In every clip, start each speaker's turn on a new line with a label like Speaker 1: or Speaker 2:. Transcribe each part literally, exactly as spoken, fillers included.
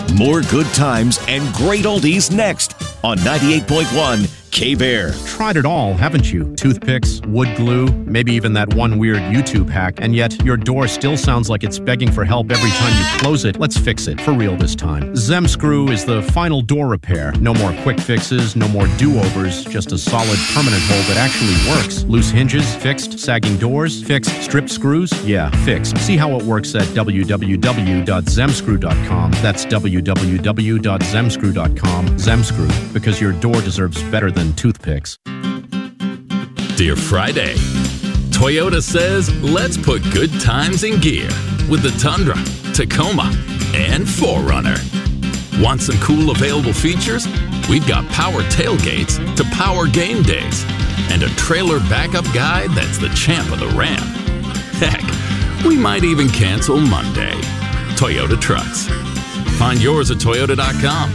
Speaker 1: More good times and great oldies next on ninety-eight point one K-Bear.
Speaker 2: Tried it all, haven't you? Toothpicks, wood glue, maybe even that one weird YouTube hack, and yet your door still sounds like it's begging for help every time you close it. Let's fix it, for real this time. Zemscrew is the final door repair. No more quick fixes, no more do-overs, just a solid permanent hole that actually works. Loose hinges, fixed. Sagging doors, fixed. Stripped screws, yeah, fixed. See how it works at w w w dot zemscrew dot com. That's w w w dot zemscrew dot com. Zemscrew, because your door deserves better than toothpicks.
Speaker 3: Dear Friday, Toyota says let's put good times in gear with the Tundra, Tacoma, and four runner. Want some cool available features? We've got power tailgates to power game days and a trailer backup guide that's the champ of the Ram. Heck, we might even cancel Monday. Toyota Trucks. Find yours at toyota dot com.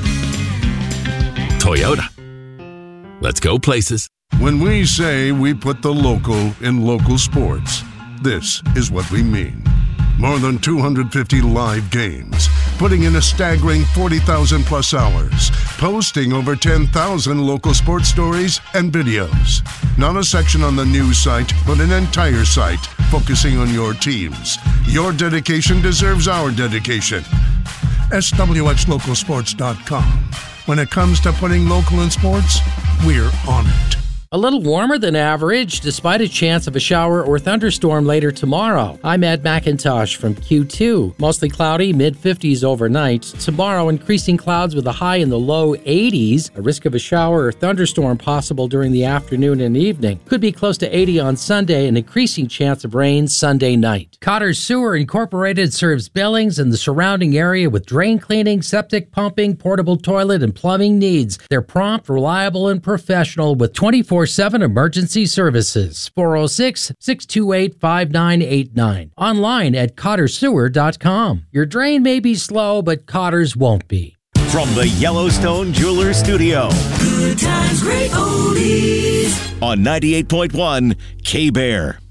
Speaker 3: Toyota. Let's go places.
Speaker 4: When we say we put the local in local sports, this is what we mean. More than two hundred fifty live games, putting in a staggering forty thousand plus hours, posting over ten thousand local sports stories and videos. Not a section on the news site, but an entire site focusing on your teams. Your dedication deserves our dedication. S W X local sports dot com. When it comes to putting local in sports, we're on it.
Speaker 5: A little warmer than average, despite a chance of a shower or thunderstorm later tomorrow. I'm Ed McIntosh from Q two. Mostly cloudy, mid fifties overnight. Tomorrow, increasing clouds with a high in the low eighties. A risk of a shower or thunderstorm possible during the afternoon and evening. Could be close to eighty on Sunday, an increasing chance of rain Sunday night. Cotter Sewer Incorporated serves Billings and the surrounding area with drain cleaning, septic pumping, portable toilet, and plumbing needs. They're prompt, reliable, and professional with twenty-four seven emergency services. four oh six, six two eight, five nine eight nine. Online at cotter sewer dot com. Your drain may be slow, but Cotter's won't be.
Speaker 1: From the Yellowstone Jewelers Studio.
Speaker 6: Good times, great oldies.
Speaker 1: On ninety-eight point one K-Bear.